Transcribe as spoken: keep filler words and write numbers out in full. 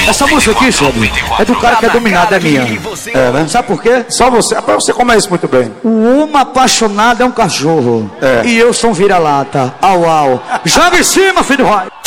Essa música aqui, Xande, é do cara que é dominado, é minha. É, né? Sabe por quê? Só você. Rapaz, você conhece muito bem. O homem apaixonado é um cachorro. É. E eu sou um vira-lata. Au, au. Joga em cima, filho do Roy.